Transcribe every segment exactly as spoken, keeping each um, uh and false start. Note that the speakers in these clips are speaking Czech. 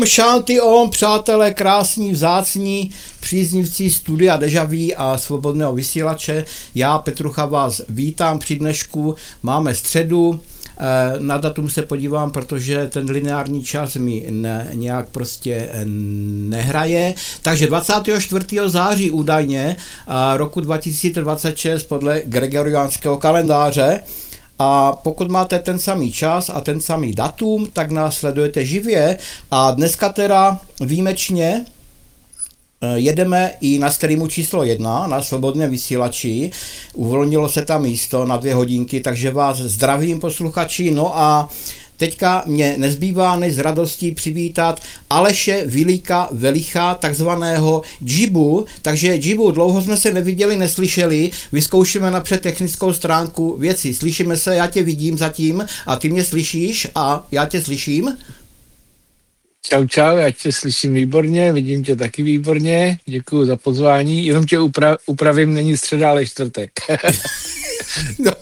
Šanty om, přátelé, krásní, vzácní, příznivci studia Deja Vu a svobodného vysílače. Já, Petrucha, vás vítám při dnešku. Máme středu, na datum se podívám, protože ten lineární čas mi ne, nějak prostě nehraje. Takže dvacátého čtvrtého září údajně roku dva tisíce dvacet šest podle gregoriánského kalendáře. A pokud máte ten samý čas a ten samý datum, tak nás sledujete živě. A dneska teda výjimečně jedeme i na streamu číslo jedna, na svobodném vysílači. Uvolnilo se tam místo na dvě hodinky, takže vás zdravím, posluchači. No a teďka mě nezbývá než s radostí přivítat Aleše Vilíka Velicha, takzvaného Džibu. Takže Džibu, dlouho jsme se neviděli, neslyšeli, vyzkoušíme napřed technickou stránku věci. Slyšíme se, já tě vidím zatím a ty mě slyšíš a já tě slyším. Čau, čau, já tě slyším výborně, vidím tě taky výborně, děkuju za pozvání, jenom tě upra- upravím, není středa, ale čtvrtek. No.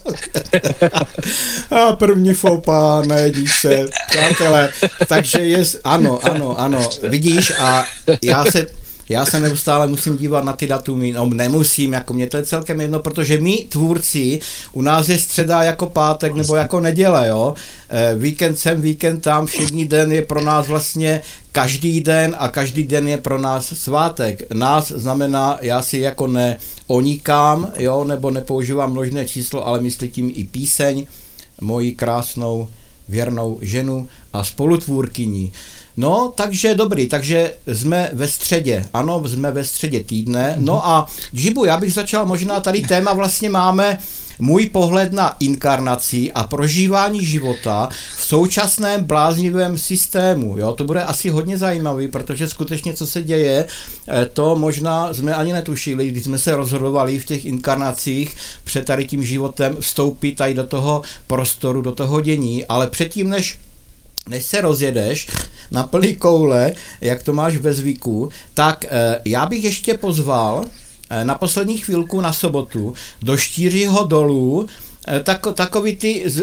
A první fopa, nedíš se, přátelé. Takže je, ano, ano, ano, vidíš a já se, já se neustále musím dívat na ty datumy, no nemusím, jako mě to je celkem jedno, protože my tvůrci, u nás je středa jako pátek nebo jako neděle, jo, víkend sem, víkend tam, všední den je pro nás vlastně každý den a každý den je pro nás svátek. Nás znamená, já si jako neonikám, jo, nebo nepoužívám množné číslo, ale myslím tím i píseň, moji krásnou věrnou ženu a spolutvůrkyní. No, takže dobrý, takže jsme ve středě, ano, jsme ve středě týdne, no a Džibu, já bych začal možná, tady téma vlastně máme můj pohled na inkarnaci a prožívání života v současném bláznivém systému, jo, to bude asi hodně zajímavý, protože skutečně, co se děje, to možná jsme ani netušili, když jsme se rozhodovali v těch inkarnacích před tady tím životem vstoupit tady do toho prostoru, do toho dění, ale předtím, než než se rozjedeš na plný koule, jak to máš ve zvyku, tak e, já bych ještě pozval e, na poslední chvilku na sobotu do Štířího dolů e, tako, takový ty z,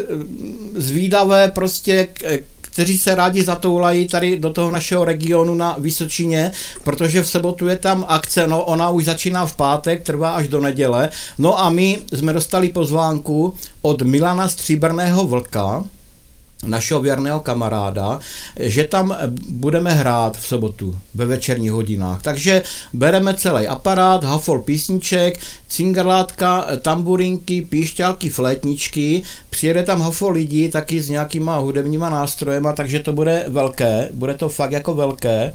zvídavé prostě, k, kteří se rádi zatoulají tady do toho našeho regionu na Vysočině, protože v sobotu je tam akce, no ona už začíná v pátek, trvá až do neděle, no a my jsme dostali pozvánku od Milana Stříbrného Vlka, našeho věrného kamaráda, že tam budeme hrát v sobotu ve večerních hodinách. Takže bereme celý aparát, hafol písniček, cingerlátka, tamburinky, píšťalky, flétničky, přijede tam hafol lidí taky s nějakýma hudebníma nástrojema, takže to bude velké, bude to fakt jako velké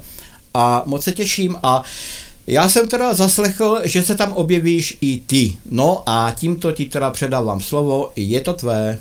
a moc se těším a já jsem teda zaslechl, že se tam objevíš i ty. No a tímto ti teda předávám slovo, je to tvé.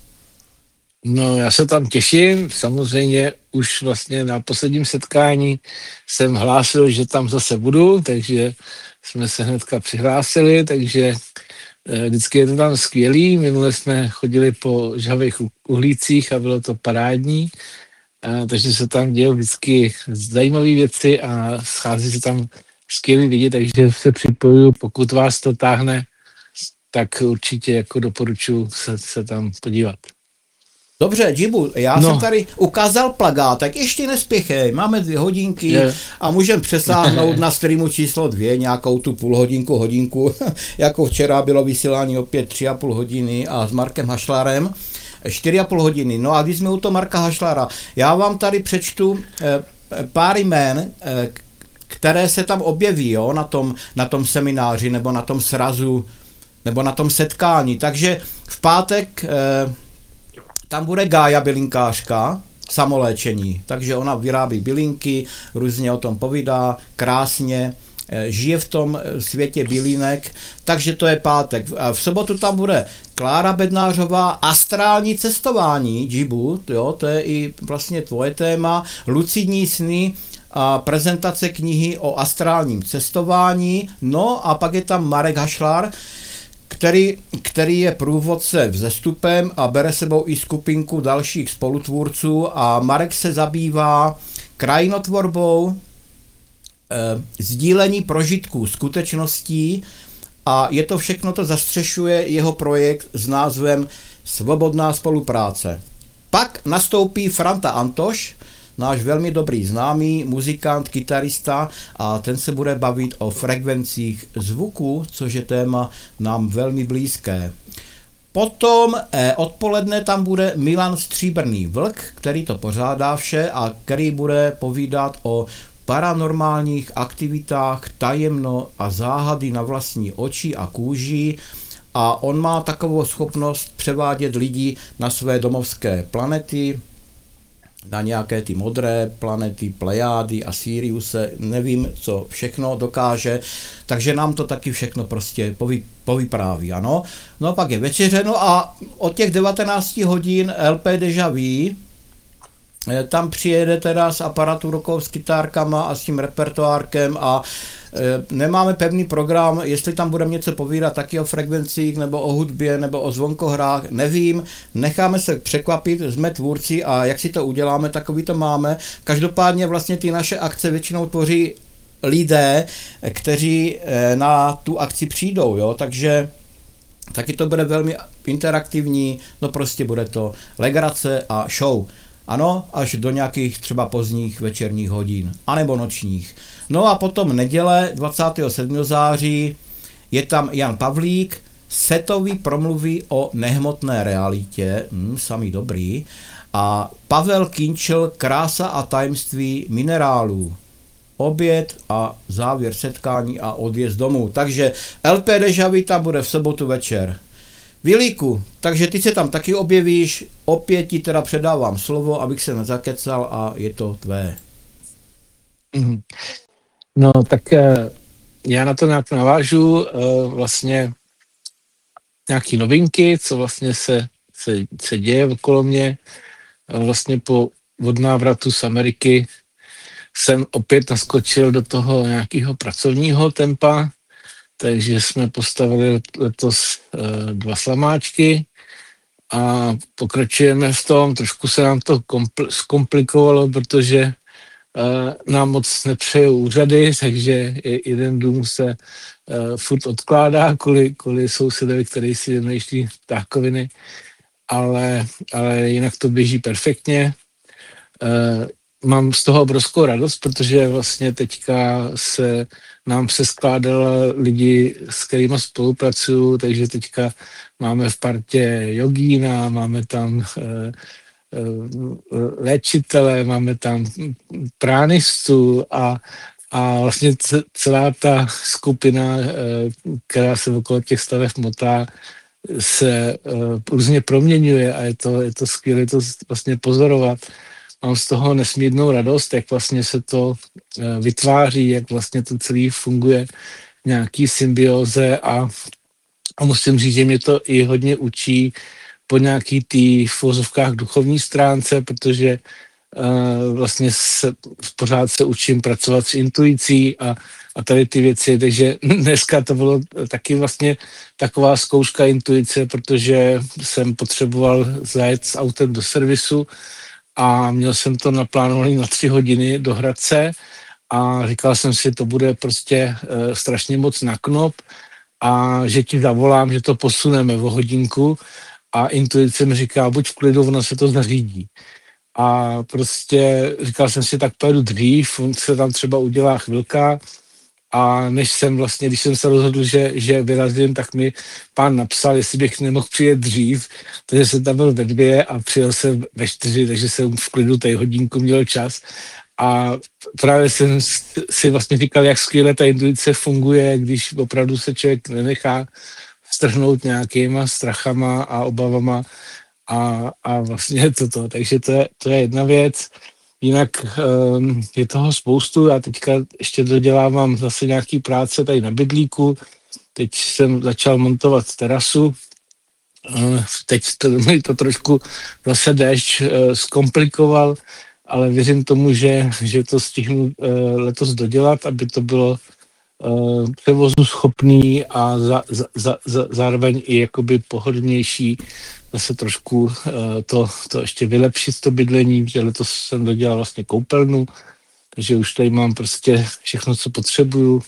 No, já se tam těším, samozřejmě už vlastně na posledním setkání jsem hlásil, že tam zase budu, takže jsme se hnedka přihlásili, takže vždycky je to tam skvělý, minule jsme chodili po žhavých uhlících a bylo to parádní, a, takže se tam dějí vždycky zajímavé věci a schází se tam skvělí lidi, takže se připojuju, pokud vás to táhne, tak určitě jako doporučuji se, se tam podívat. Dobře, Džibu, já no. jsem tady ukázal plagátek, ještě nespěchej, máme dvě hodinky je. A můžeme přesáhnout na streamu číslo dvě, nějakou tu půl hodinku, hodinku, jako včera bylo vysílání opět tři a půl hodiny a s Markem Hašlarem čtyři a půl hodiny. No a když jsme u toho Marka Hašlara, já vám tady přečtu eh, pár jmén, eh, které se tam objeví, jo, na tom, na tom semináři nebo na tom srazu nebo na tom setkání. Takže v pátek eh, tam bude Gája bylinkářka, samoléčení, takže ona vyrábí bylinky, různě o tom povídá, krásně, žije v tom světě bylinek, takže to je pátek. A v sobotu tam bude Klára Bednářová, astrální cestování, Džibu, jo, to je i vlastně tvoje téma, lucidní sny a prezentace knihy o astrálním cestování, no a pak je tam Marek Hašlar, Který, který je průvodce vzestupem a bere sebou i skupinku dalších spolutvůrců a Marek se zabývá krajinotvorbou, e, sdílení prožitků skutečností a je to všechno, to zastřešuje jeho projekt s názvem Svobodná spolupráce. Pak nastoupí Franta Antoš náš velmi dobrý známý muzikant, kytarista a ten se bude bavit o frekvencích zvuku, což je téma nám velmi blízké. Potom eh, odpoledne tam bude Milan Stříbrný vlk, který to pořádá vše a který bude povídat o paranormálních aktivitách, tajemno a záhady na vlastní oči a kůži. A on má takovou schopnost převádět lidi na své domovské planety, na nějaké ty modré planety, Plejády a Siriuse, nevím, co všechno dokáže, takže nám to taky všechno prostě povy, povypráví, ano. No a pak je večeře, no a od těch devatenácti hodin L P Deja Vu, tam přijede teda s aparaturkou, s kytárkama a s tím repertoárkem a e, nemáme pevný program, jestli tam budeme něco povídat taky o frekvencích, nebo o hudbě, nebo o zvonkohrách, nevím, necháme se překvapit, jsme tvůrci a jak si to uděláme, takový to máme. Každopádně vlastně ty naše akce většinou tvoří lidé, kteří e, na tu akci přijdou, jo, takže taky to bude velmi interaktivní, no prostě bude to legrace a show. Ano, až do nějakých třeba pozdních večerních hodin, anebo nočních. No a potom neděle dvacátého sedmého září je tam Jan Pavlík, setový promluvy o nehmotné realitě, hmm, samý dobrý, a Pavel Kinčel, krása a tajemství minerálů. Oběd a závěr setkání a odjezd domů. Takže L P Deja Vu tam bude v sobotu večer. Vilíku, takže ty se tam taky objevíš, opět ti teda předávám slovo, abych se nezakecal a je to tvé. No tak já na to nějak navážu, vlastně nějaký novinky, co vlastně se, se, se děje okolo mě. Vlastně po od návratu z Ameriky jsem opět naskočil do toho nějakého pracovního tempa, takže jsme postavili letos uh, dva slamáčky a pokračujeme v tom. Trošku se nám to kompl- zkomplikovalo, protože uh, nám moc nepřejou úřady, takže jeden dům se uh, furt odkládá kvůli, kvůli sousedovi, který si vymýšlí ptákoviny, ale, ale jinak to běží perfektně. Uh, mám z toho obrovskou radost, protože vlastně teďka se nám se skládala lidi, s kterými spolupracuju, takže teďka máme v partě jogína, máme tam e, e, léčitele, máme tam pránistu a, a vlastně celá ta skupina, e, která se okolo těch stavev motá, se e, různě proměňuje a je to, je to skvělé to vlastně pozorovat. Mám z toho nesmírnou radost, jak vlastně se to vytváří, jak vlastně to celé funguje v nějaký symbioze a, a musím říct, že mě to i hodně učí po nějaký tý v uvozovkách duchovní stránce, protože uh, vlastně se, pořád se učím pracovat s intuicí a, a tady ty věci, takže dneska to bylo taky vlastně taková zkouška intuice, protože jsem potřeboval zajet s autem do servisu a měl jsem to naplánované na tři hodiny do Hradce a říkal jsem si, to bude prostě e, strašně moc na knop a že ti zavolám, že to posuneme o hodinku a intuice mi říká, buď v klidu, ono se to zařídí. A prostě říkal jsem si, tak pojedu dřív, on se tam třeba udělá chvilka a než jsem vlastně, když jsem se rozhodl, že, že vyrazím, tak mi pán napsal, jestli bych nemohl přijet dřív, takže jsem tam byl ve dvě a přijel jsem ve čtyři, takže jsem v klidu té hodinku měl čas a právě jsem si vlastně říkal, jak skvěle ta intuice funguje, když opravdu se člověk nenechá strhnout nějakýma strachama a obavama a, a vlastně toto, takže to je, to je jedna věc. Jinak um, je toho spoustu, já teďka ještě dodělávám zase nějaký práce tady na bydlíku, teď jsem začal montovat terasu, uh, teď to, mi to trošku zase déšť uh, zkomplikoval, ale věřím tomu, že, že to stihnu uh, letos dodělat, aby to bylo uh, převozu schopný a za, za, za, za, zároveň i jakoby pohodlnější zase trošku uh, to, to ještě vylepšit to bydlení, že letos jsem dodělal vlastně koupelnu, takže už tady mám prostě všechno, co potřebuju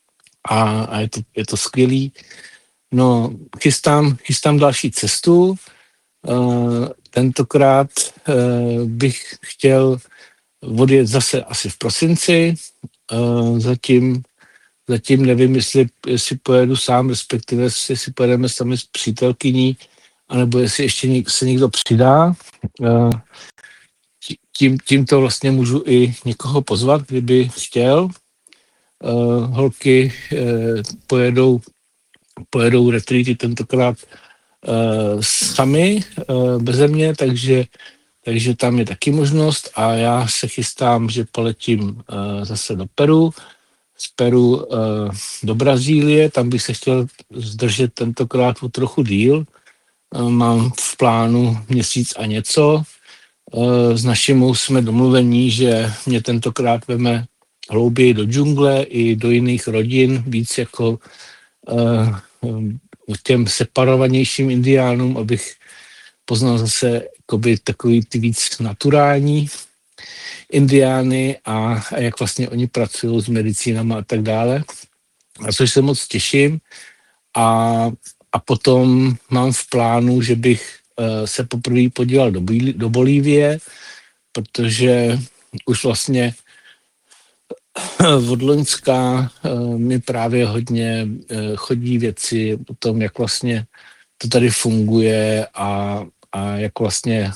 a, a je to, je to skvělý. No, chystám, chystám další cestu. Uh, tentokrát uh, bych chtěl odjet zase asi v prosinci. Uh, zatím, zatím nevím, jestli, jestli pojedu sám, respektive jestli pojedeme sami s přítelkyní, anebo jestli ještě něk, se někdo přidá. Uh, tím, tímto vlastně můžu i někoho pozvat, kdyby chtěl. Uh, holky uh, pojedou, pojedou retreaty tentokrát uh, sami, uh, beze mě, takže, takže tam je taky možnost a já se chystám, že poletím uh, zase do Peru, z Peru uh, do Brazílie, tam bych se chtěl zdržet tentokrát o trochu díl. Uh, mám v plánu měsíc a něco. Uh, s našimi jsme domluvení, že mě tentokrát veme hlouběji do džungle i do jiných rodin, víc jako uh, těm separovanějším indiánům, abych poznal zase jakoby, takový ty víc naturální indiány a, a jak vlastně oni pracují s medicínama a tak dále. A což se moc těším. A, a potom mám v plánu, že bych uh, se poprvé podíval do, do Bolívie, protože už vlastně od Loňska mi právě hodně chodí věci o tom, jak vlastně to tady funguje a, a jak vlastně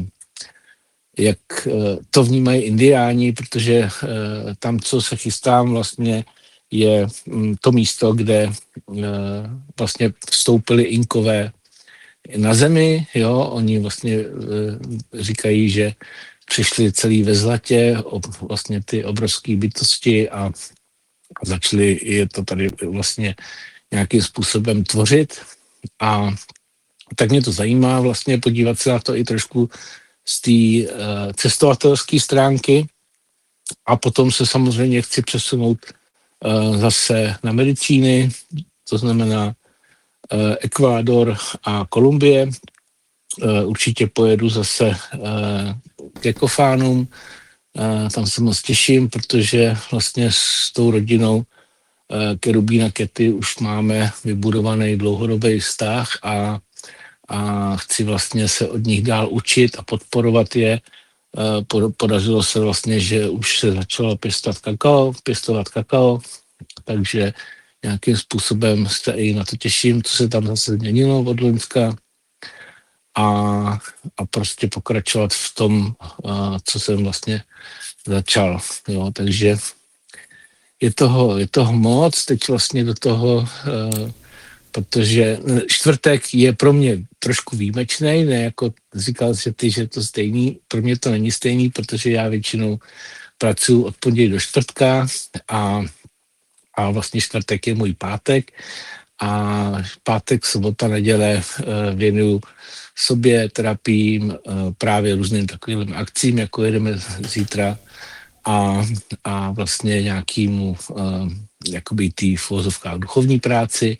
jak to vnímají indiáni, protože tam, co se chystám, vlastně je to místo, kde vlastně vstoupili Inkové na zemi, jo, oni vlastně říkají, že přišli celý ve zlatě, vlastně ty obrovské bytosti a začali je to tady vlastně nějakým způsobem tvořit. A tak mě to zajímá vlastně podívat se na to i trošku z té uh, cestovatelské stránky a potom se samozřejmě chci přesunout uh, zase na medicíny, to znamená uh, Ekvádor a Kolumbie. Uh, určitě pojedu zase uh, k Ekofánům, uh, tam se moc těším, protože vlastně s tou rodinou uh, Kerubína Kety už máme vybudovaný dlouhodobý vztah a, a chci vlastně se od nich dál učit a podporovat je. Uh, podařilo se vlastně, že už se začalo pěstovat kakao, pěstovat kakao, takže nějakým způsobem se i na to těším, co se tam zase změnilo od Loňska. A, a prostě pokračovat v tom, uh, co jsem vlastně začal. Jo. Takže je toho, je toho moc, teď vlastně do toho, uh, protože čtvrtek je pro mě trošku výjimečný, ne jako říkal jsi ty, že je to stejný, pro mě to není stejný, protože já většinou pracuji od pondělí do čtvrtka a, a vlastně čtvrtek je můj pátek a pátek, sobota, neděle uh, věnuju sobě, terapiím, právě různým takovým akcím, jako jedeme zítra a, a vlastně nějakýmu jakoby tý v uvozovkách duchovní práci.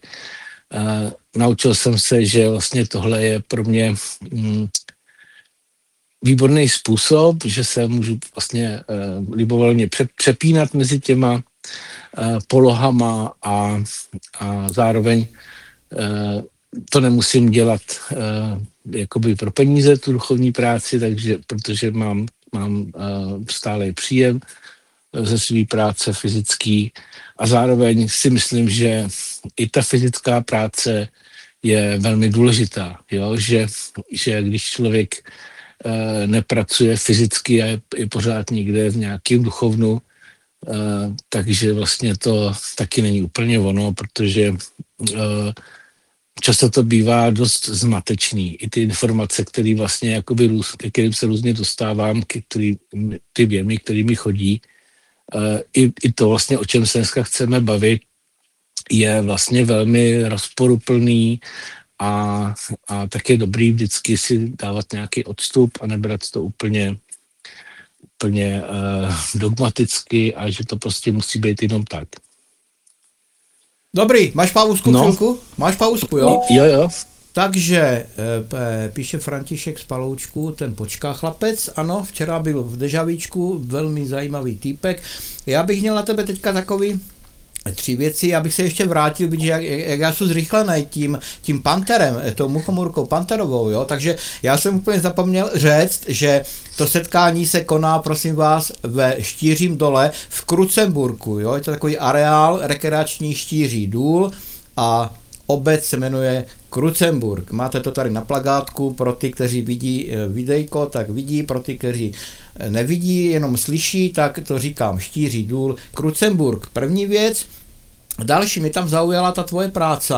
Naučil jsem se, že vlastně tohle je pro mě mm, výborný způsob, že se můžu vlastně libovolně přepínat mezi těma polohama a, a zároveň to nemusím dělat uh, jakoby pro peníze, tu duchovní práci, takže, protože mám, mám uh, stálý příjem ze své práce fyzický a zároveň si myslím, že i ta fyzická práce je velmi důležitá, jo? Že, že když člověk uh, nepracuje fyzicky a je, je pořád někde v nějakém duchovnu, uh, takže vlastně to taky není úplně ono, protože uh, často to bývá dost zmatečný. I ty informace, které vlastně jakoby, ke kterým se různě dostávám, ke který, ty věmy, kterými chodí, uh, i, i to vlastně, o čem se dneska chceme bavit, je vlastně velmi rozporuplný a, a tak je dobrý vždycky si dávat nějaký odstup a nebrat to úplně, úplně uh, dogmaticky a že to prostě musí být jenom tak. Dobrý, máš pauzku no. chvilku? Máš pauzku, jo? Jo, jo. Takže e, píše František z Paloučku, ten počká chlapec, ano, včera byl v Dežavíčku, velmi zajímavý týpek. Já bych měl na tebe teďka takový Tři věci, abych se ještě vrátil, protože jak, jak já jsem zrychlený tím, tím panterem, tou muchomůrkou panterovou, jo, takže já jsem úplně zapomněl říct, že to setkání se koná, prosím vás, ve Štířím dole v Krucemburku, jo, je to takový areál rekreační Štíří důl a obec se jmenuje Krucemburk. Máte to tady na plakátku, pro ty, kteří vidí videjko, tak vidí, pro ty, kteří nevidí, jenom slyší, tak to říkám, Štíří důl, Krucemburk. První věc, další, mě tam zaujala ta tvoje práce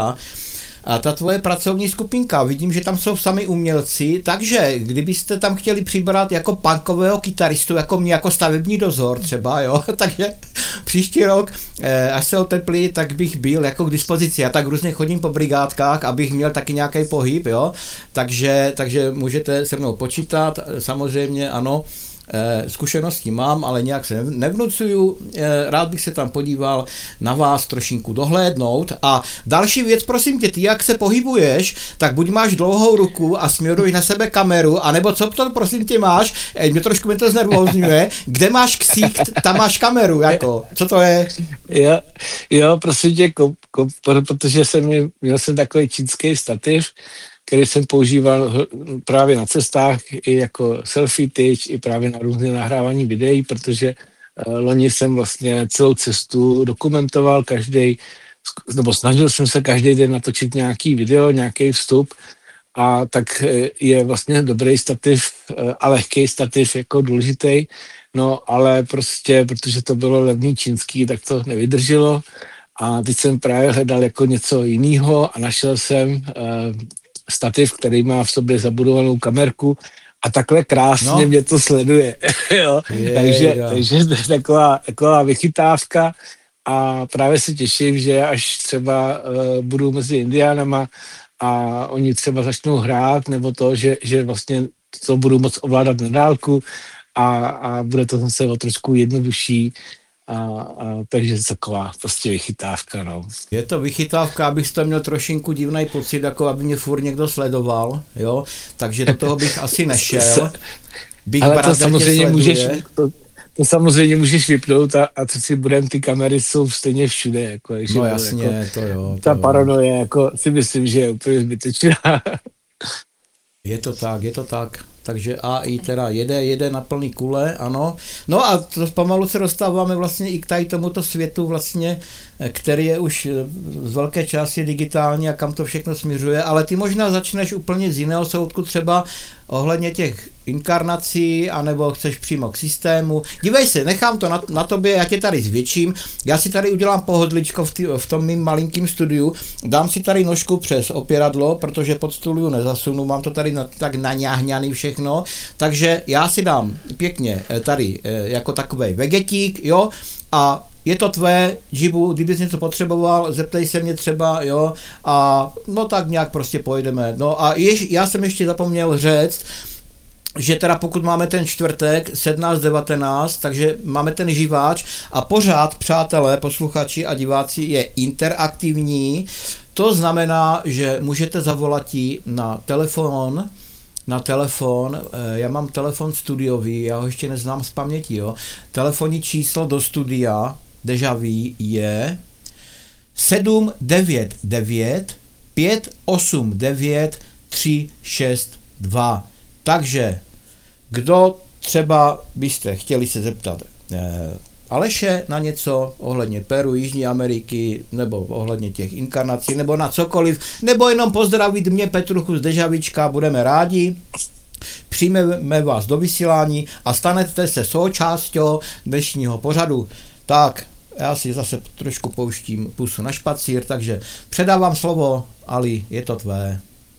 a ta tvoje pracovní skupinka. Vidím, že tam jsou sami umělci, takže kdybyste tam chtěli přibrat jako punkového kytaristu, jako mě, jako stavební dozor třeba, jo, takže příští rok, až se oteplí, tak bych byl jako k dispozici. Já tak různě chodím po brigádkách, abych měl taky nějaký pohyb, jo, takže, takže můžete se mnou počítat, samozřejmě ano. Zkušenosti mám, ale nějak se nevnucuju. Rád bych se tam podíval na vás trošinku dohlédnout. A další věc, prosím tě, ty jak se pohybuješ, tak buď máš dlouhou ruku a směruješ na sebe kameru, anebo co to prosím tě máš, mě trošku mě to znervózňuje, kde máš ksík, tam máš kameru, jako, co to je? Jo, jo prosím tě, kom, kom, protože jsem měl, měl jsem takový čínský stativ, který jsem používal právě na cestách i jako selfie tyč, i právě na různé nahrávání videí, protože uh, loni jsem vlastně celou cestu dokumentoval každý, nebo snažil jsem se každý den natočit nějaký video, nějaký vstup a tak je vlastně dobrý stativ uh, a lehký stativ jako důležitý, no ale prostě, protože to bylo levný čínský, tak to nevydrželo a teď jsem právě hledal jako něco jiného a našel jsem uh, stativ, který má v sobě zabudovanou kamerku a takhle krásně no. Mě to sleduje. jo? Je, takže, je. takže to je taková, taková vychytávka a právě se těším, že až třeba uh, budu mezi Indiánama a oni třeba začnou hrát, nebo to, že, že vlastně to budu moc ovládat na dálku a, a bude to zase o trošku jednodušší. A, a, takže taková prostě vychytávka, no. Je to vychytávka, abych to měl trošinku divný pocit, jako aby mě furt někdo sledoval, jo, takže do toho bych asi nešel. Bych ale to samozřejmě můžeš, to, to samozřejmě můžeš vypnout a, a co si budem, ty kamery jsou stejně všude, jako. No jasně, jako, to jo. To ta jo. paranoje, jako si myslím, že je úplně zbytečná. Je to tak, je to tak. Takže A I teda jede, jede na plný kule, ano. No a to pomalu se dostáváme vlastně i k tady tomuto světu vlastně, který je už z velké části digitální a kam to všechno směřuje, ale ty možná začneš úplně z jiného soudku, třeba ohledně těch inkarnací, anebo chceš přímo k systému. Dívej se, nechám to na, na tobě, já tě tady zvětším, já si tady udělám pohodličko v, tý, v tom mým malinkým studiu, dám si tady nožku přes opěradlo, protože pod stůl nezasunu, mám to tady na, tak naňahňaný všechno, takže já si dám pěkně tady jako takovej vegetík, jo, a je to tvé, Jibu, kdybys něco potřeboval, zeptej se mě třeba, jo, a no tak nějak prostě pojedeme. No a jež, já jsem ještě zapomněl říct, že teda pokud máme ten čtvrtek sedmnáct devatenáct, takže máme ten živáč a pořád, přátelé, posluchači a diváci, je interaktivní. To znamená, že můžete zavolat na telefon, na telefon, já mám telefon studiový, já ho ještě neznám z paměti, jo. Telefonní číslo do studia Deja Vu je sedm devět devět pět osm devět tři šest dva. Takže, kdo třeba byste chtěli se zeptat eh, Aleše na něco ohledně Peru, Jižní Ameriky, nebo ohledně těch inkarnací, nebo na cokoliv, nebo jenom pozdravit mě, Petruchu z Dežavička, budeme rádi. Přijmeme vás do vysílání a stanete se součástí dnešního pořadu. Tak, já si zase trošku pouštím pusu na špacír, takže předávám slovo, Ali, je to tvé.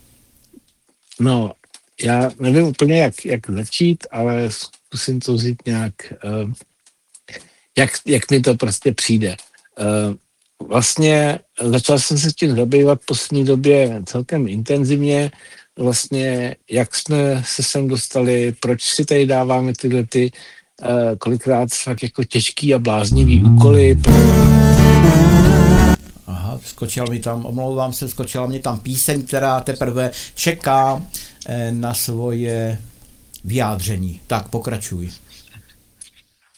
No, já nevím úplně, jak, jak začít, ale zkusím to vzít nějak, uh, jak, jak mi to prostě přijde. Uh, vlastně začal jsem se tím zabývat v poslední době celkem intenzivně, vlastně jak jsme se sem dostali, proč si tady dáváme tyhle ty uh, kolikrát fakt jako těžký a bláznivý úkoly. Aha, skočila mi tam, omlouvám se, skočila mi tam píseň, která teprve čeká eh, na svoje vyjádření. Tak, pokračuj.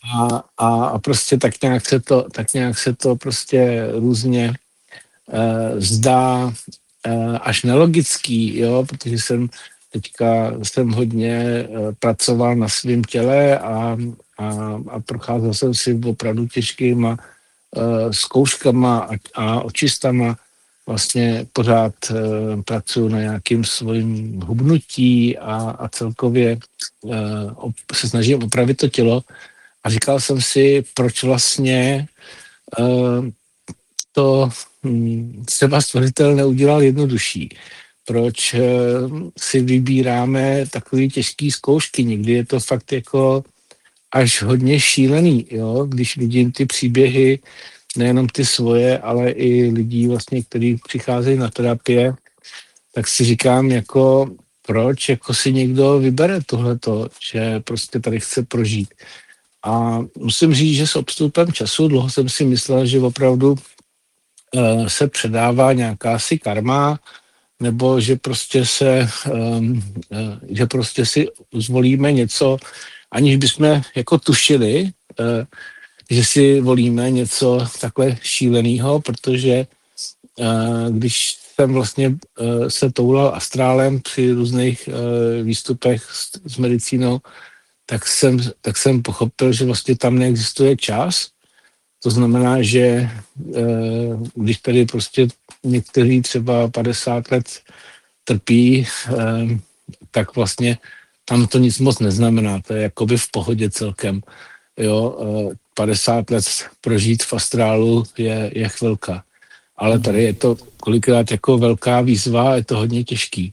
A, a, a prostě tak nějak se to, tak nějak se to prostě různě uh, zdá uh, až nelogický, jo, protože jsem teďka jsem hodně uh, pracoval na svém těle a, a, a procházel jsem si opravdu těžkýma uh, zkouškama a, a očistama. Vlastně pořád uh, pracuji na nějakým svým hubnutí a, a celkově uh, op, se snažím opravit to tělo. A říkal jsem si, proč vlastně uh, to hm, třeba stvořitel neudělal jednodušší. Proč uh, si vybíráme takové těžké zkoušky. Někdy je to fakt jako až hodně šílený, jo? Když vidím ty příběhy, nejenom ty svoje, ale i lidí vlastně, kteří přicházejí na terapie, tak si říkám, jako proč jako si někdo vybere tohleto, že prostě tady chce prožít. A musím říct, že s odstupem času dlouho jsem si myslel, že opravdu uh, se předává nějaká si karma, nebo že prostě se, um, uh, že prostě si zvolíme něco, aniž bychom jako tušili, uh, že si volíme něco takhle šíleného, protože uh, když jsem vlastně uh, se toulal astrálem při různých uh, výstupech s, s medicínou, tak jsem, tak jsem pochopil, že vlastně tam neexistuje čas. To znamená, že e, když tady prostě někteří třeba padesát let trpí, e, tak vlastně tam to nic moc neznamená. To je jakoby v pohodě celkem. Jo, e, padesát let prožít v astrálu je, je chvilka. Ale tady je to kolikrát jako velká výzva, je to hodně těžký.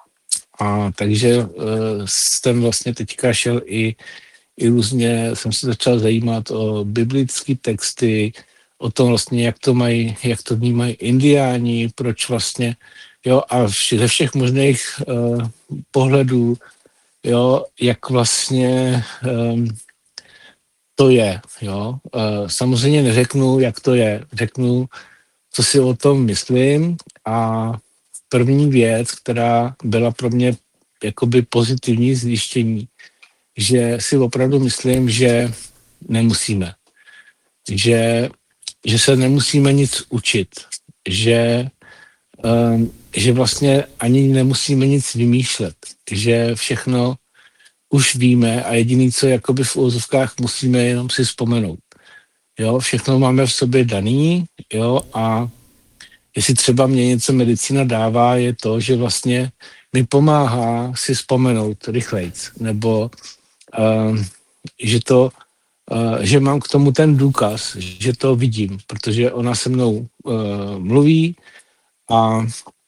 A takže uh, jsem vlastně teďka šel i, i různě, jsem se začal zajímat o biblické texty, o tom vlastně, jak to mají, jak to vnímají indiáni, proč vlastně, jo, a vš- ze všech možných uh, pohledů, jo, jak vlastně um, to je, jo. Uh, samozřejmě neřeknu, jak to je, řeknu, co si o tom myslím a první věc, která byla pro mě jakoby pozitivní zjištění, že si opravdu myslím, že nemusíme. Že, že se nemusíme nic učit. Že, um, že vlastně ani nemusíme nic vymýšlet. Že všechno už víme a jediné, co jakoby v úvozovkách musíme jenom si vzpomenout. Jo, všechno máme v sobě daný, jo, a jestli třeba mě něco medicína dává, je to, že vlastně mi pomáhá si vzpomenout rychlejc, nebo uh, že to, uh, že mám k tomu ten důkaz, že to vidím, protože ona se mnou uh, mluví a,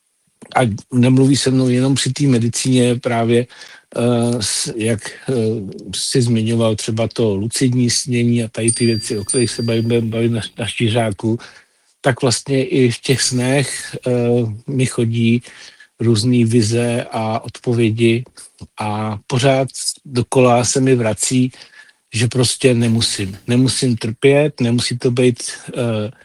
a nemluví se mnou jenom při té medicíně právě, uh, jak uh, si zmiňoval třeba to lucidní snění a tady ty věci, o kterých se bavíme, bavíme na, na štířáku, tak vlastně i v těch snech uh, mi chodí různý vize a odpovědi a pořád dokola se mi vrací, že prostě nemusím. Nemusím trpět, nemusí to být uh,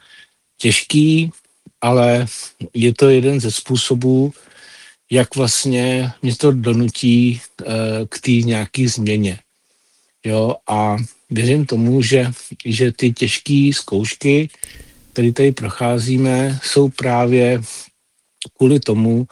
těžký, ale je to jeden ze způsobů, jak vlastně mě to donutí uh, k té nějaké změně. Jo, a věřím tomu, že, že ty těžké zkoušky, které tady procházíme, jsou právě kvůli tomu,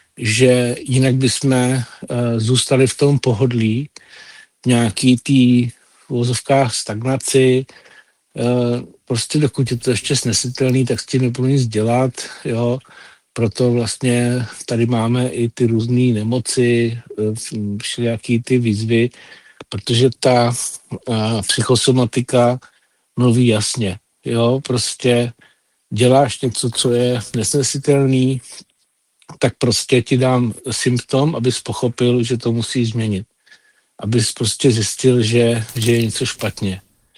že jinak bychom uh, zůstali v tom pohodlí, nějaký tý v uvozovkách stagnaci, uh, prostě dokud je to ještě snesitelný, tak s tím nebudu nic dělat, jo, proto vlastně tady máme i ty různé nemoci, uh, všelijaký ty výzvy, protože ta uh, psychosomatika mluví jasně, jo, prostě děláš něco, co je nesnesitelný, tak prostě ti dám symptom, abys pochopil, že to musí změnit. Abys prostě zjistil, že, že je něco špatně.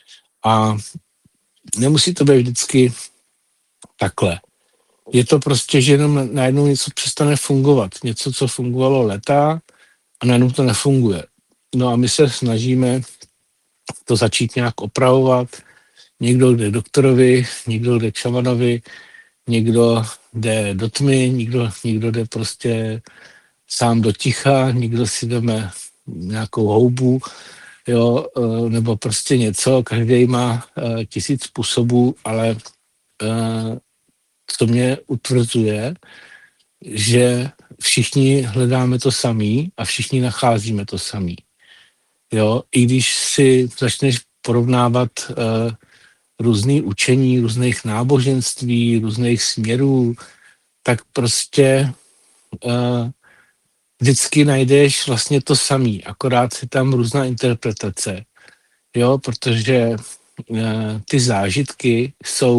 A nemusí to být vždycky takhle. Je to prostě, že jenom najednou něco přestane fungovat. Něco, co fungovalo leta a najednou to nefunguje. No a my se snažíme to začít nějak opravovat. Někdo jde doktorovi, někdo jde k šamanovi, někdo jde do tmy, někdo, někdo jde prostě sám do ticha, někdo si veme nějakou houbu, jo, uh, nebo prostě něco, každý má uh, tisíc způsobů, ale uh, co mě utvrzuje, že všichni hledáme to samý a všichni nacházíme to samý. Jo, i když si začneš porovnávat uh, různý učení, různých náboženství, různých směrů, tak prostě uh, vždycky najdeš vlastně to samý, akorát si tam různá interpretace. Jo, protože uh, ty zážitky jsou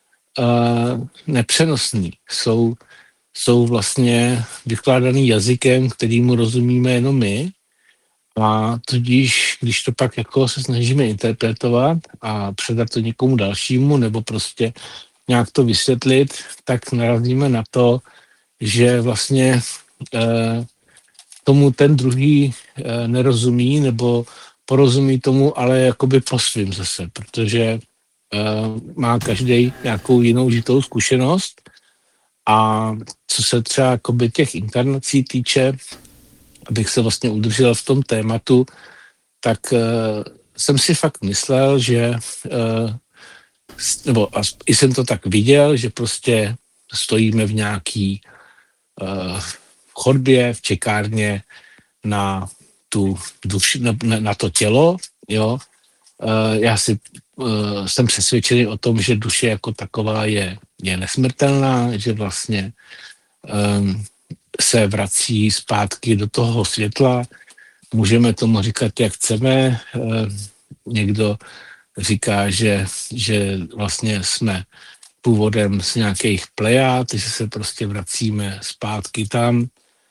uh, nepřenosný, jsou, jsou vlastně vykládaný jazykem, kterýmu rozumíme jenom my. A tudíž, když to pak jako se snažíme interpretovat a předat to někomu dalšímu, nebo prostě nějak to vysvětlit, tak narazíme na to, že vlastně eh, tomu ten druhý eh, nerozumí, nebo porozumí tomu, ale jakoby po svým zase, protože eh, má každý nějakou jinou žitou zkušenost. A co se třeba jakoby těch inkarnací týče, abych se vlastně udržel v tom tématu, tak uh, jsem si fakt myslel, že, uh, nebo a, i jsem to tak viděl, že prostě stojíme v nějaký uh, chodbě, v čekárně na, tu duši, na, na to tělo, jo. Uh, já si uh, jsem přesvědčený o tom, že duše jako taková je, je nesmrtelná, že vlastně um, se vrací zpátky do toho světla. Můžeme tomu říkat, jak chceme. Někdo říká, že, že vlastně jsme původem z nějakých plejád, že se prostě vracíme zpátky tam,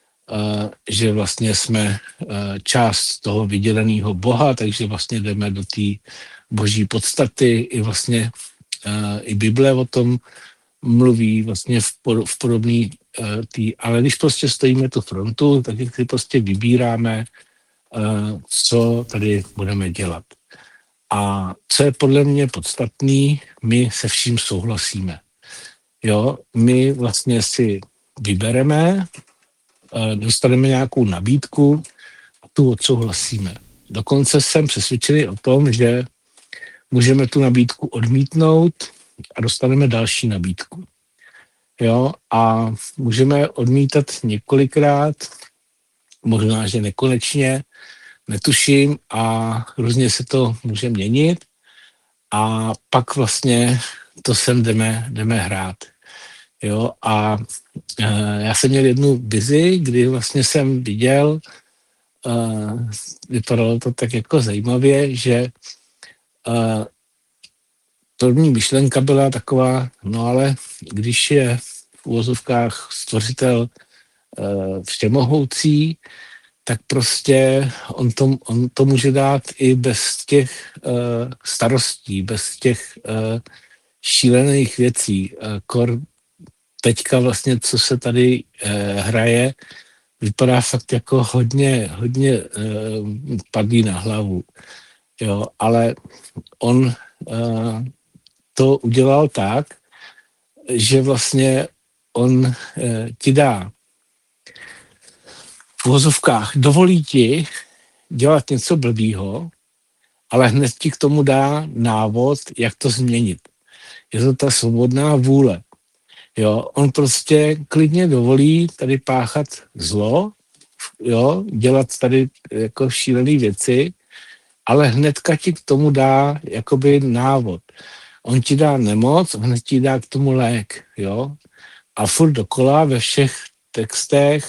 že vlastně jsme část toho vyděleného Boha, takže vlastně jdeme do té boží podstaty. I vlastně i Bible o tom mluví vlastně v, por, v podobný uh, tý, ale když prostě stojíme tu frontu, tak si prostě vybíráme, uh, co tady budeme dělat. A co je podle mě podstatný, my se vším souhlasíme. Jo, my vlastně si vybereme, uh, dostaneme nějakou nabídku a tu odsouhlasíme. Dokonce jsem přesvědčený o tom, že můžeme tu nabídku odmítnout a dostaneme další nabídku. Jo, a můžeme odmítat několikrát, možná, že nekonečně, netuším, a různě se to může měnit a pak vlastně to sem jdeme, jdeme hrát. Jo, a e, já jsem měl jednu vizi, kdy vlastně jsem viděl, e, vypadalo to tak jako zajímavě, že e, první myšlenka byla taková, no ale když je v uvozovkách stvořitel uh, všemohoucí, tak prostě on to, on to může dát i bez těch uh, starostí, bez těch uh, šílených věcí. Uh, kor teďka vlastně, co se tady uh, hraje, vypadá fakt jako hodně, hodně uh, padlý na hlavu. Jo, ale on uh, to udělal tak, že vlastně on eh, ti dá v uvozovkách, dovolí ti dělat něco blbýho, ale hned ti k tomu dá návod, jak to změnit. Je to ta svobodná vůle. Jo, on prostě klidně dovolí tady páchat zlo, jo, dělat tady jako šílené věci, ale hnedka ti k tomu dá jakoby návod. On ti dá nemoc, hned ti dá k tomu lék, jo. A furt dokola ve všech textech,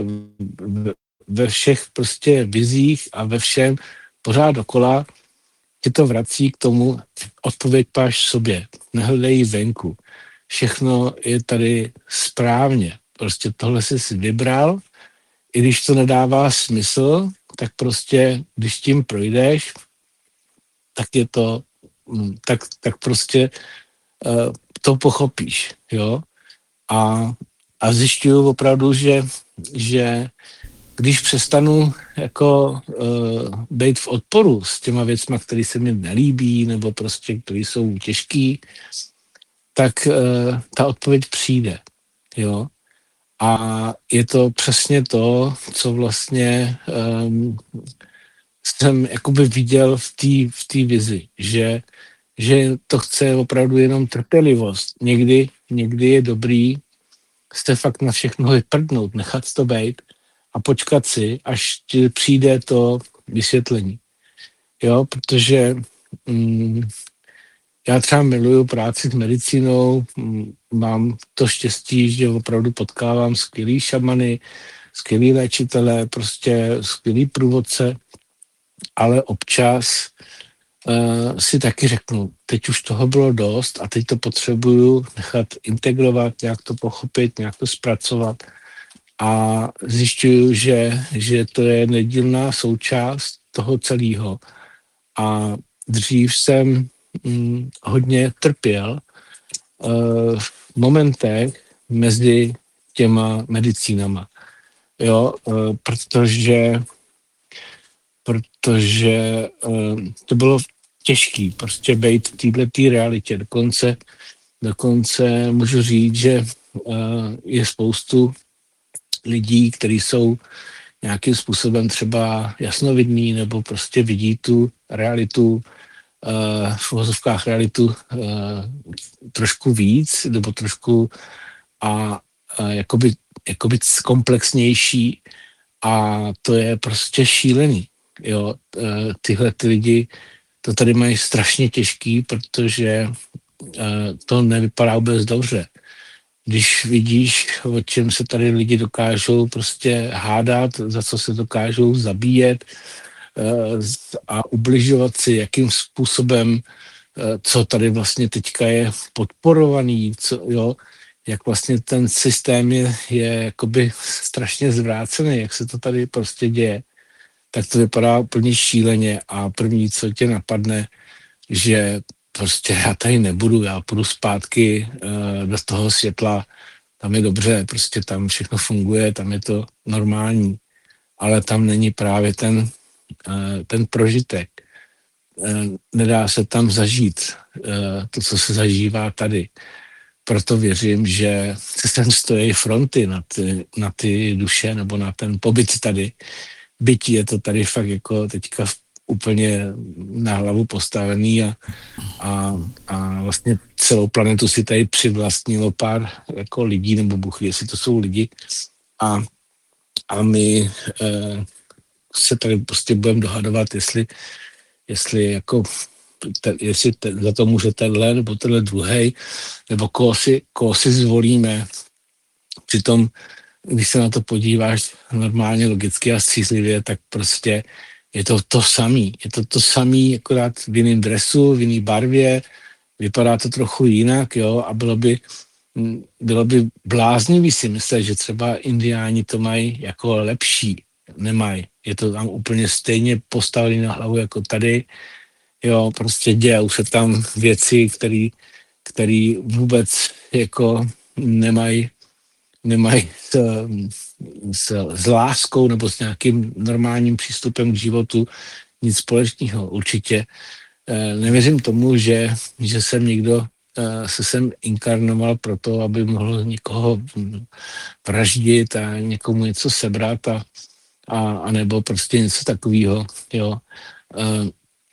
ve všech prostě vizích a ve všem pořád dokola ti to vrací k tomu, odpověď máš sobě, nehledej venku. Všechno je tady správně. Prostě tohle jsi si vybral, i když to nedává smysl, tak prostě, když tím projdeš, tak je to tak, tak prostě uh, to pochopíš, jo. A, a zjišťuju opravdu, že, že když přestanu jako uh, být v odporu s těma věcma, které se mi nelíbí, nebo prostě, které jsou těžký, tak uh, ta odpověď přijde, jo. A je to přesně to, co vlastně um, jsem jakoby viděl v té v té vizi, že, že to chce opravdu jenom trpělivost. Někdy, někdy je dobrý se fakt na všechno vyprdnout, nechat to být a počkat si, až ti přijde to vysvětlení. Jo, protože mm, já třeba miluju práci s medicínou, mm, mám to štěstí, že opravdu potkávám skvělý šamany, skvělý léčitele, prostě skvělý průvodce, ale občas uh, si taky řeknu, teď už toho bylo dost a teď to potřebuju nechat integrovat, nějak to pochopit, nějak to zpracovat a zjišťuju, že, že to je nedílná součást toho celého. A dřív jsem hm, hodně trpěl uh, v momentech mezi těma medicínama. Jo, uh, protože protože uh, to bylo těžký prostě být v této realitě. Dokonce, dokonce můžu říct, že uh, je spoustu lidí, kteří jsou nějakým způsobem třeba jasnovidní nebo prostě vidí tu realitu, uh, v uvozovkách realitu uh, trošku víc nebo trošku a uh, jakoby, jakoby komplexnější a to je prostě šílený. Jo, uh, tyhle ty lidi to tady mají strašně těžký, protože uh, to nevypadá vůbec dobře. Když vidíš, o čem se tady lidi dokážou prostě hádat, za co se dokážou zabíjet uh, a ubližovat si, jakým způsobem, uh, co tady vlastně teďka je podporovaný, co, jo, jak vlastně ten systém je, je jakoby strašně zvrácený, jak se to tady prostě děje, tak to vypadá úplně šíleně a první, co tě napadne, že prostě já tady nebudu, já půjdu zpátky uh, do toho světla, tam je dobře, prostě tam všechno funguje, tam je to normální, ale tam není právě ten, uh, ten prožitek. Uh, nedá se tam zažít uh, to, co se zažívá tady. Proto věřím, že se tam stojí fronty na ty, na ty duše nebo na ten pobyt tady. Byť je to tady fakt jako teďka úplně na hlavu postavený a, a, a vlastně celou planetu si tady přivlastnilo pár jako lidí, nebo Bůh ví, jestli to jsou lidi. A, a my eh, se tady prostě budeme dohadovat, jestli, jestli jako te, jestli te, za to může tenhle nebo tenhle druhej, nebo koho si, koho si zvolíme. Přitom, když se na to podíváš normálně, logicky a střízlivě, tak prostě je to to samý. Je to to samý, akorát v jiném dresu, v jiný barvě, vypadá to trochu jinak, jo, a bylo by, bylo by bláznivý si myslet, že třeba Indiáni to mají jako lepší. Nemají. Je to tam úplně stejně postavený na hlavu jako tady, jo, prostě dějou se tam věci, které který vůbec jako nemají nemají s, s, s láskou nebo s nějakým normálním přístupem k životu nic společného. Určitě eh, nevěřím tomu, že, že jsem někdo eh, se sem inkarnoval proto, aby mohl někoho vraždit a někomu něco sebrat a, a, a nebo prostě něco takového. Jo. Eh,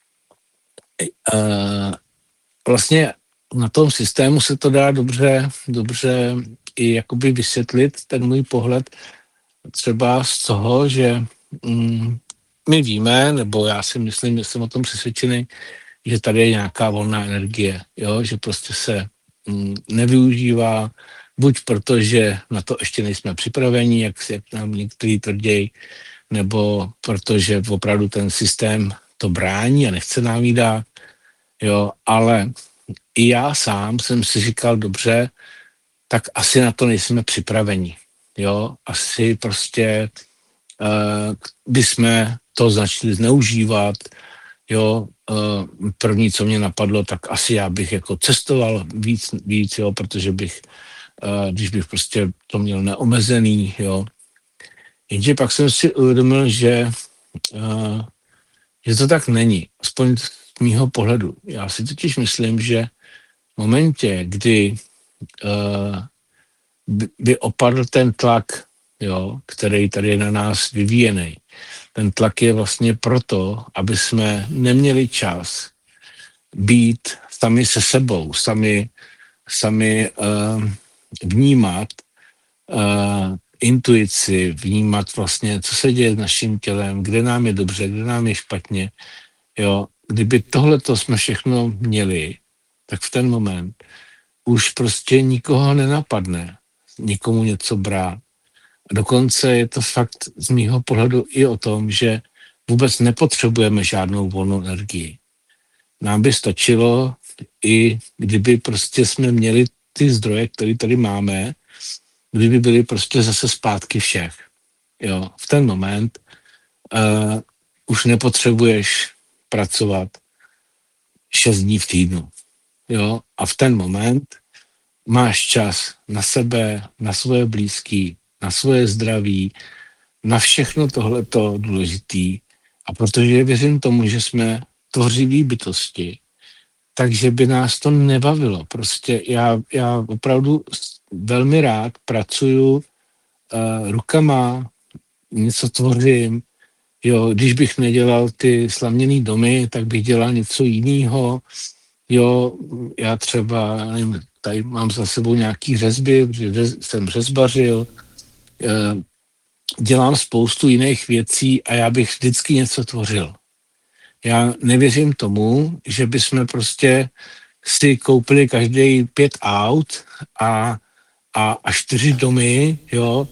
eh, vlastně na tom systému se to dá dobře, dobře i jakoby vysvětlit ten můj pohled třeba z toho, že mm, my víme, nebo já si myslím, že jsem o tom přesvědčený, že tady je nějaká volná energie, jo? Že prostě se mm, nevyužívá, buď proto, že na to ještě nejsme připraveni, jak, jak nám někteří tvrdí, nebo protože opravdu ten systém to brání a nechce nám jí dát, jo? Ale i já sám jsem si říkal, dobře, tak asi na to nejsme připraveni. Jo, asi prostě uh, bychom to začali zneužívat. Jo, uh, první, co mě napadlo, tak asi já bych jako cestoval víc, víc, jo, protože bych, uh, když bych prostě to měl neomezený, jo. Jenže pak jsem si uvědomil, že, uh, že to tak není, aspoň z mýho pohledu. Já si totiž myslím, že v momentě, kdy uh, by opadl ten tlak, jo, který tady je na nás vyvíjený, ten tlak je vlastně proto, aby jsme neměli čas být sami se sebou, sami, sami uh, vnímat uh, intuici, vnímat vlastně, co se děje s naším tělem, kde nám je dobře, kde nám je špatně. Jo, kdyby tohleto jsme všechno měli, tak v ten moment už prostě nikoho nenapadne nikomu něco brát. A dokonce je to fakt z mýho pohledu i o tom, že vůbec nepotřebujeme žádnou volnou energii. Nám by stačilo, i kdyby prostě jsme měli ty zdroje, které tady máme, kdyby byly prostě zase zpátky všech. Jo, v ten moment uh, už nepotřebuješ pracovat šest dní v týdnu. Jo, a v ten moment máš čas na sebe, na svoje blízký, na svoje zdraví, na všechno tohleto důležitý. A protože věřím tomu, že jsme tvořiví bytosti, takže by nás to nebavilo. Prostě já, já opravdu velmi rád pracuju uh, rukama, něco tvořím. Jo, když bych nedělal ty slavněný domy, tak bych dělal něco jiného. Jo, já třeba, nevím, tady mám za sebou nějaký řezby, protože jsem řezbařil, dělám spoustu jiných věcí a já bych vždycky něco tvořil. Já nevěřím tomu, že bychom prostě si koupili každý pět aut a, a, a čtyři domy, jo,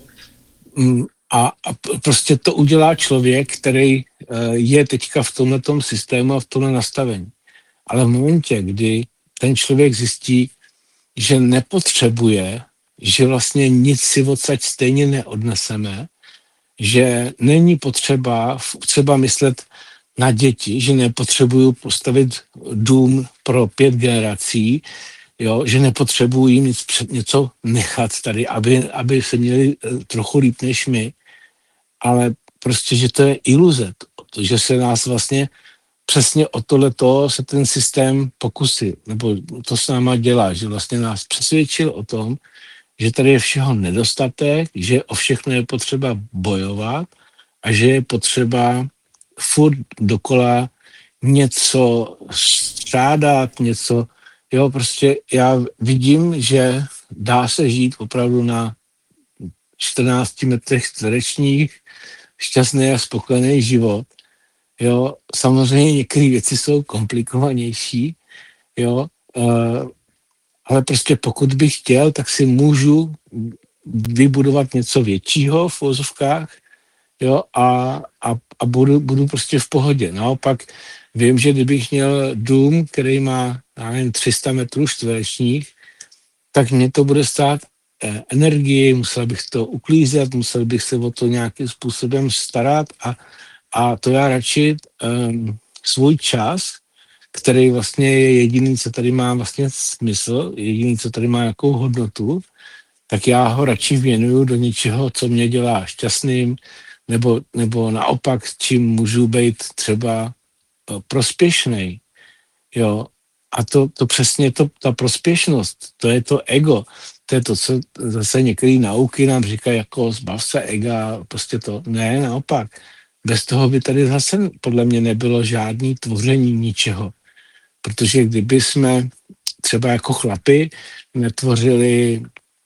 a, a prostě to udělá člověk, který je teďka v tomhletom systému a v tomhle nastavení. Ale v momentě, kdy ten člověk zjistí, že nepotřebuje, že vlastně nic si odsaď stejně neodneseme, že není potřeba třeba myslet na děti, že nepotřebuju postavit dům pro pět generací, jo, že nepotřebuju jim nic, něco nechat tady, aby, aby se měli trochu líp než my, ale prostě, že to je iluze, že se nás vlastně přesně o tohleto se ten systém pokusí, nebo to s náma dělá, že vlastně nás přesvědčil o tom, že tady je všeho nedostatek, že o všechno je potřeba bojovat a že je potřeba furt dokola něco střádat, něco, jo, prostě já vidím, že dá se žít opravdu na čtrnácti metrech čtverečních šťastný a spokojený život. Jo, samozřejmě některé věci jsou komplikovanější, jo, uh, ale prostě pokud bych chtěl, tak si můžu vybudovat něco většího v vozovkách, jo, a, a, a budu, budu prostě v pohodě. Naopak vím, že kdybych měl dům, který má, já nevím, tři sta metrů čtverečních, tak mě to bude stát eh, energii, musel bych to uklízet, musel bych se o to nějakým způsobem starat a A to já radši um, svůj čas, který vlastně je jediný, co tady má vlastně smysl, jediný, co tady má nějakou hodnotu, tak já ho radši věnuju do něčeho, co mě dělá šťastným, nebo, nebo naopak, čím můžu být třeba prospěšnej. Jo. A to, to přesně to, ta prospěšnost, to je to ego. To je to, co zase některé nauky nám říkají, jako zbav se ega, prostě to. Ne, naopak. Bez toho by tady zase podle mě nebylo žádný tvoření ničeho. Protože kdyby jsme třeba jako chlapi netvořili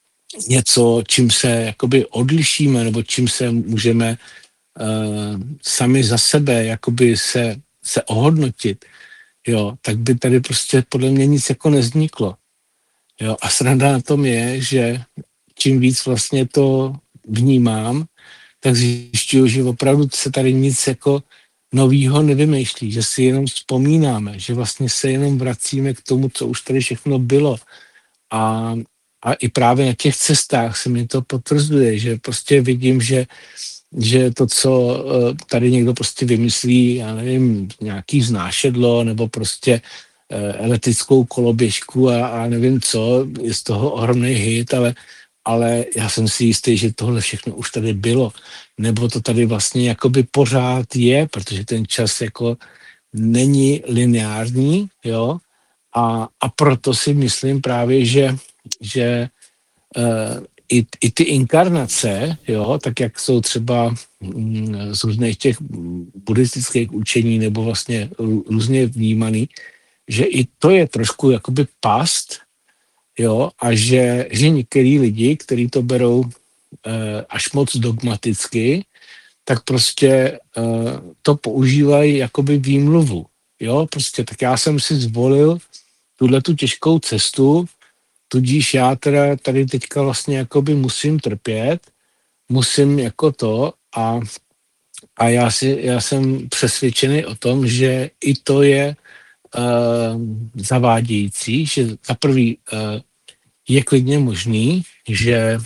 něco, čím se jakoby odlišíme, nebo čím se můžeme uh, sami za sebe jakoby se, se ohodnotit, jo, tak by tady prostě podle mě nic jako nevzniklo. Jo, a sranda na tom je, že čím víc vlastně to vnímám, tak zjišťuju, že opravdu se tady nic jako novýho nevymýšlí, že si jenom vzpomínáme, že vlastně se jenom vracíme k tomu, co už tady všechno bylo. A, a i právě na těch cestách se mi to potvrzuje, že prostě vidím, že, že to, co tady někdo prostě vymyslí, já nevím, nějaký vznášedlo nebo prostě elektrickou koloběžku a, a nevím co, je z toho ohromný hit, ale ale já jsem si jistý, že tohle všechno už tady bylo, nebo to tady vlastně jakoby pořád je, protože ten čas jako není lineární, jo, a, a proto si myslím právě, že, že uh, i, i ty inkarnace, jo, tak jak jsou třeba mm, z různých těch buddhistických učení nebo vlastně rů- různě vnímaný, že i to je trošku jakoby past, jo, a že, že některý lidi, kteří to berou eh, až moc dogmaticky, tak prostě eh, to používají jakoby výmluvu, jo, prostě tak já jsem si zvolil tuhle tu těžkou cestu, tudíž já teda tady teďka vlastně jakoby musím trpět, musím jako to a, a já, si, já jsem přesvědčený o tom, že i to je uh, zavádějící, že za prvý uh, je klidně možný, že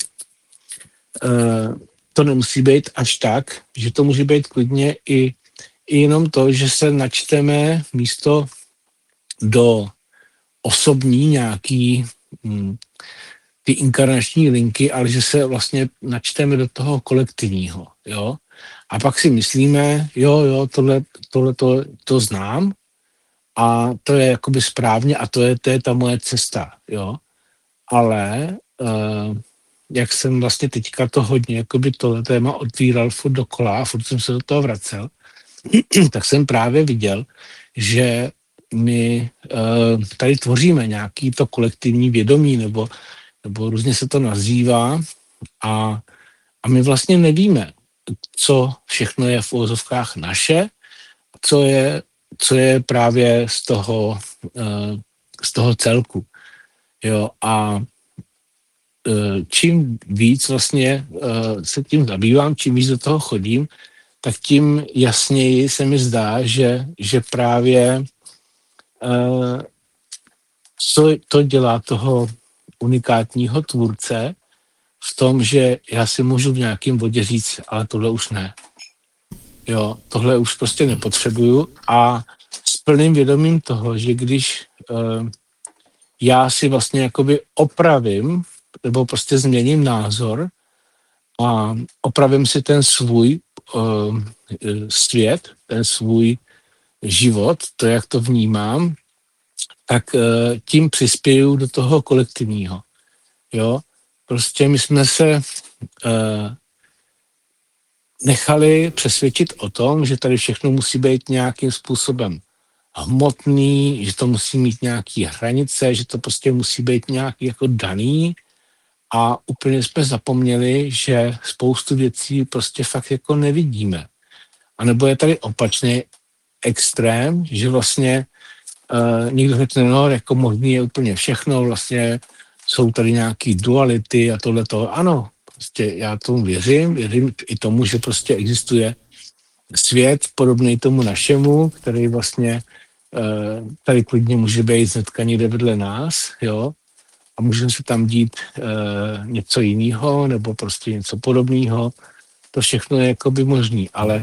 uh, to nemusí být až tak, že to může být klidně i, i jenom to, že se načteme místo do osobní nějaký hm, ty inkarnační linky, ale že se vlastně načteme do toho kolektivního, jo. A pak si myslíme, jo, jo, tohle, tohle to, to znám a to je jakoby správně a to je, to je ta moje cesta, jo. Ale uh, jak jsem vlastně teďka to hodně, jakoby tohle téma otvíral furt dokola a furt jsem se do toho vracel, tak jsem právě viděl, že my uh, tady tvoříme nějaký to kolektivní vědomí, nebo, nebo různě se to nazývá a, a my vlastně nevíme, co všechno je v uvozovkách naše, co je, co je právě z toho, uh, z toho celku. Jo, a uh, čím víc vlastně uh, se tím zabývám, čím víc do toho chodím, tak tím jasněji se mi zdá, že, že právě uh, co to dělá toho unikátního tvůrce v tom, že já si můžu v nějakém bodě říct, ale tohle už ne. Jo, tohle už prostě nepotřebuju a s plným vědomím toho, že když uh, já si vlastně jakoby opravím nebo prostě změním názor a opravím si ten svůj uh, svět, ten svůj život, to, jak to vnímám, tak uh, tím přispěju do toho kolektivního. Jo, prostě my jsme se uh, nechali přesvědčit o tom, že tady všechno musí být nějakým způsobem hmotný, že to musí mít nějaký hranice, že to prostě musí být nějaký jako daný a úplně jsme zapomněli, že spoustu věcí prostě fakt jako nevidíme. A nebo je tady opačný extrém, že vlastně uh, někdo řekne, no, jako možný je úplně všechno, vlastně jsou tady nějaký duality a tohleto. Ano, prostě já tomu věřím, věřím i tomu, že prostě existuje svět podobný tomu našemu, který vlastně uh, tady klidně může být hnedka někde vedle nás, jo, a může se tam dít uh, něco jiného nebo prostě něco podobného. To všechno je jakoby možný, ale,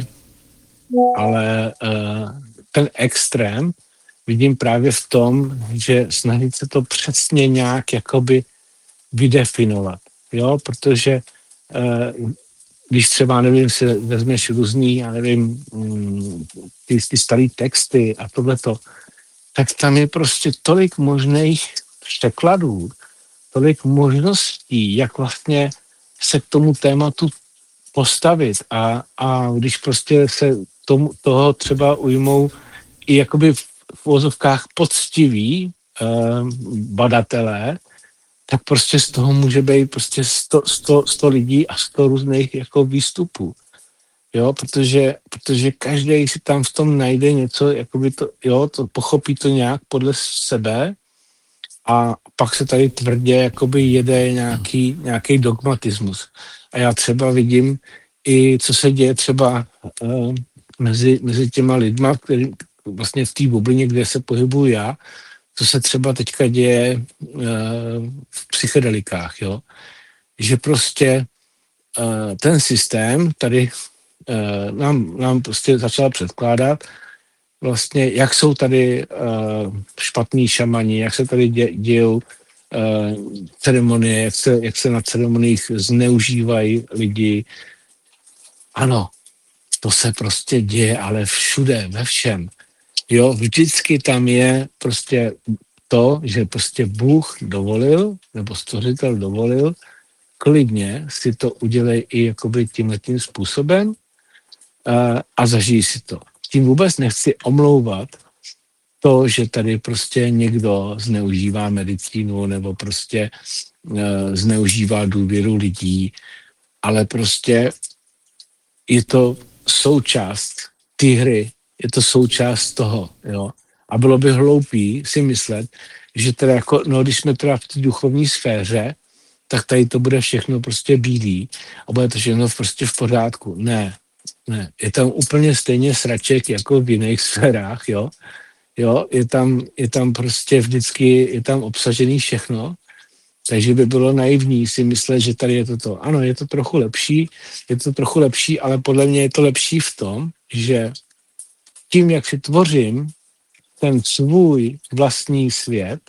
ale uh, ten extrém vidím právě v tom, že snažit se to přesně nějak jakoby vydefinovat, jo, protože uh, když třeba, nevím, si vezmeš různý, já nevím, ty, ty starý texty a tohleto, tak tam je prostě tolik možných překladů, tolik možností, jak vlastně se k tomu tématu postavit a, a když prostě se tomu, toho třeba ujmou i jakoby v, v uvozovkách poctiví uh, badatelé, tak prostě z toho může být prostě sto, sto, sto lidí a sto různých jako výstupů. Jo, protože, protože každý si tam v tom najde něco, jakoby to, jo, to pochopí to nějak podle sebe a pak se tady tvrdě jakoby jede nějaký, nějaký dogmatismus. A já třeba vidím i, co se děje třeba uh, mezi, mezi těma lidma, který vlastně v té bublině, kde se pohybuju já, co se třeba teďka děje uh, v psychedelikách, jo. Že prostě uh, ten systém tady uh, nám, nám prostě začal předkládat vlastně, jak jsou tady uh, špatní šamani, jak se tady dě, dějou uh, ceremonie, jak se, jak se na ceremoniích zneužívají lidi. Ano, to se prostě děje, ale všude, ve všem. Jo, vždycky tam je prostě to, že prostě Bůh dovolil, nebo stvořitel dovolil, klidně si to udělej i jakoby tímhletím způsobem a, a zažij si to. Tím vůbec nechci omlouvat to, že tady prostě někdo zneužívá medicínu nebo prostě e, zneužívá důvěru lidí, ale prostě je to součást té hry, je to součást toho, jo. A bylo by hloupý si myslet, že teda jako, no když jsme teda v té duchovní sféře, tak tady to bude všechno prostě bílý a bude to všechno prostě v pořádku. Ne, ne, je tam úplně stejně sraček jako v jiných sférách, jo. Jo, je tam, je tam prostě vždycky, je tam obsažený všechno, takže by bylo naivní si myslet, že tady je to to. Ano, je to trochu lepší, je to trochu lepší, ale podle mě je to lepší v tom, že tím, jak si tvořím ten svůj vlastní svět,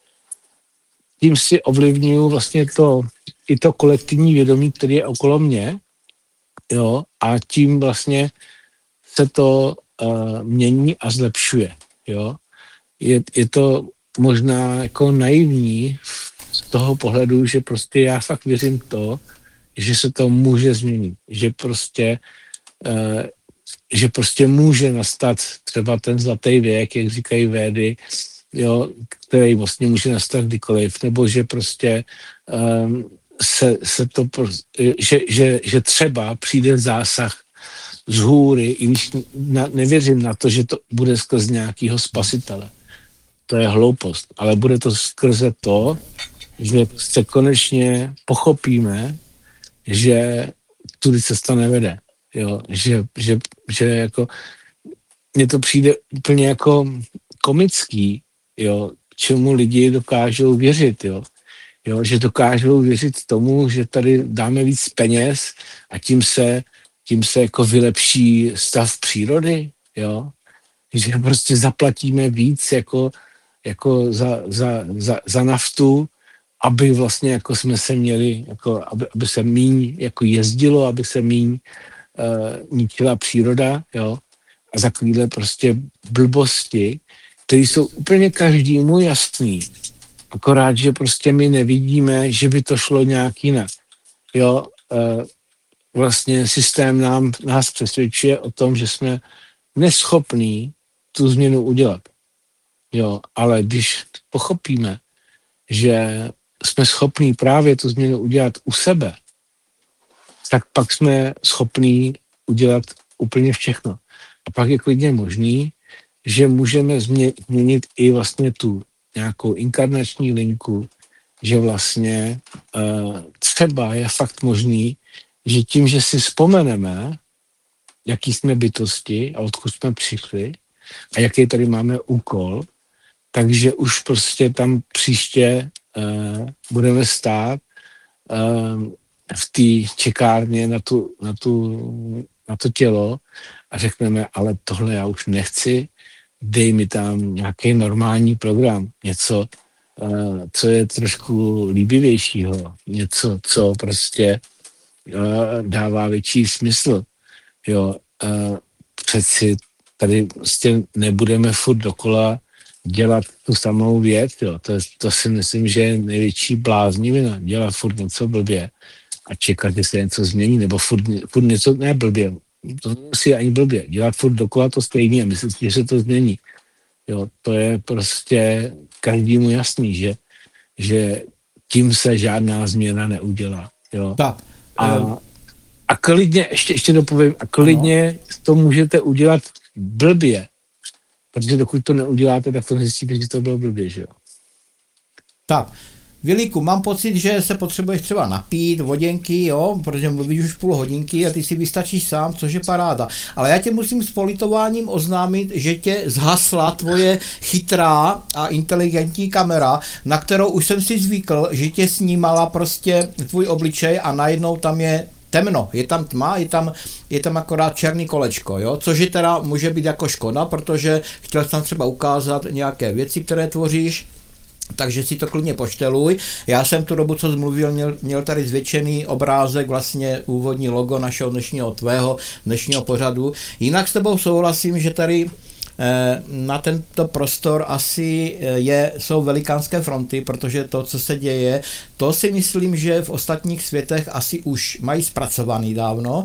tím si ovlivňuji vlastně to, i to kolektivní vědomí, které je okolo mě, jo, a tím vlastně se to uh, mění a zlepšuje, jo. Je, je to možná jako naivní z toho pohledu, že prostě já fakt věřím to, že se to může změnit, že prostě uh, že prostě může nastat třeba ten zlatý věk, jak říkají Védy, jo, který vlastně může nastat kdykoliv, nebo že prostě um, se, se to, že, že, že třeba přijde zásah z hůry, i když na, nevěřím na to, že to bude skrz nějakého spasitele. To je hloupost, ale bude to skrze to, že se konečně pochopíme, že tudy cesta nevede. Jo, že, že, že jako mně to přijde úplně jako komický, jo, čemu lidi dokážou věřit, jo. Jo, že dokážou věřit tomu, že tady dáme víc peněz a tím se, tím se jako vylepší stav přírody, jo. Že prostě zaplatíme víc jako, jako za, za, za, za naftu, aby vlastně jako jsme se měli, jako, aby, aby se míň jako jezdilo, aby se míň uh, ničila příroda, jo. A za chvíle prostě blbosti, které jsou úplně každému jasný. Akorát, že prostě my nevidíme, že by to šlo nějak jinak. Jo, uh, vlastně systém nám, nás přesvědčuje o tom, že jsme neschopní tu změnu udělat. Jo, ale když pochopíme, že jsme schopní právě tu změnu udělat u sebe, tak pak jsme schopní udělat úplně všechno. A pak je klidně možný, že můžeme změnit i vlastně tu nějakou inkarnační linku, že vlastně uh, třeba je fakt možný, že tím, že si vzpomeneme, jaký jsme bytosti a odkud jsme přišli a jaký tady máme úkol, takže už prostě tam příště uh, budeme stát uh, v té čekárně na, tu, na, tu, na to tělo a řekneme, ale tohle já už nechci, dej mi tam nějaký normální program, něco, uh, co je trošku líbivějšího, něco, co prostě uh, dává větší smysl. Jo, uh, přeci tady prostě nebudeme furt dokola dělat tu samou věc, jo. To, to si myslím, že je největší bláznivina, dělat furt něco blbě a čekat, že se něco změní, nebo furt, furt něco, ne blbě, to musí ani blbě, dělat furt dokola to stejný a myslet, že se to změní. Jo, to je prostě každému jasný, že, že tím se žádná změna neudělá. Jo. Tak. A, a klidně, ještě, ještě dopovím, a klidně ano. To můžete udělat blbě, protože dokud to neuděláte, tak to zjistíte, že to bylo blbě, že jo. Tak. Vilíku, mám pocit, že se potřebuješ třeba napít, voděnky, jo, protože mluvíš už půl hodinky a ty si vystačíš sám, což je paráda. Ale já tě musím s politováním oznámit, že tě zhasla tvoje chytrá a inteligentní kamera, na kterou už jsem si zvykl, že tě snímala prostě tvůj obličej a najednou tam je temno, je tam tma, je tam, je tam akorát černý kolečko, jo, což je teda může být jako škoda, protože chtěl jsem třeba ukázat nějaké věci, které tvoříš. Takže si to klidně pošteluj. Já jsem tu dobu, co zmluvil, měl, měl tady zvětšený obrázek, vlastně úvodní logo našeho dnešního tvého dnešního pořadu. Jinak s tebou souhlasím, že tady na tento prostor asi je, jsou velikánské fronty, protože to, co se děje, to si myslím, že v ostatních světech asi už mají zpracovaný dávno,